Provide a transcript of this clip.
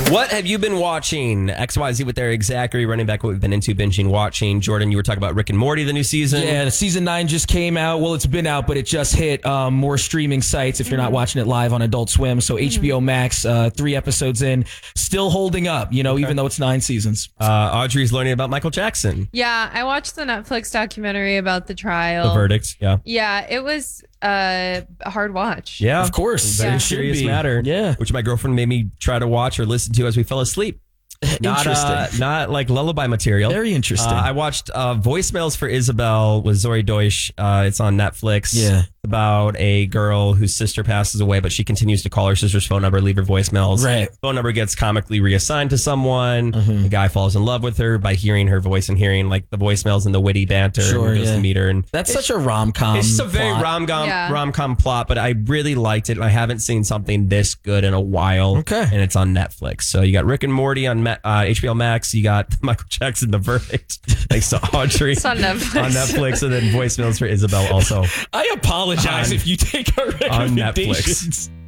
What have you been watching? XYZ with Eric Zachary, running back what we've been into, binging, watching. Jordan, you were talking about Rick and Morty, the new season. Yeah, the season 9 just came out. Well, it's been out, but it just hit more streaming sites if you're not watching it live on Adult Swim. So HBO Max, 3 episodes in, still holding up, even though it's 9 seasons. Audrey's learning about Michael Jackson. Yeah, I watched the Netflix documentary about the trial. The verdict, yeah. Yeah, it was a hard watch. Yeah. Of course. Very Yeah. serious Should be. matter. Yeah. Which my girlfriend made me try to watch or listen to as we fell asleep. Interesting. Not like lullaby material. Very interesting. I watched Voicemails for Isabel with Zori Deutsch. It's on Netflix. Yeah. About a girl whose sister passes away, but she continues to call her sister's phone number, leave her voicemails. Right. Phone number gets comically reassigned to someone. Mm-hmm. The guy falls in love with her by hearing her voice and hearing like the voicemails and the witty banter. Sure, and goes to meet her. And That's such a rom-com. it's just a very plot. rom-com plot, but I really liked it. I haven't seen something this good in a while. Okay. And it's on Netflix. So you got Rick and Morty on HBO Max. You got Michael Jackson, The Verdict. Thanks to Audrey. It's on Netflix. On Netflix. And then Voicemails for Isabel also I apologize if you take our on recommendations. Netflix.